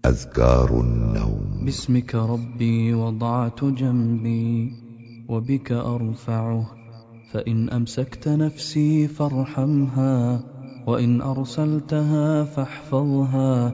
أذكار النوم. باسمك ربي وضعت جنبي وبك أرفعه، فإن أمسكت نفسي فارحمها، وإن أرسلتها فاحفظها.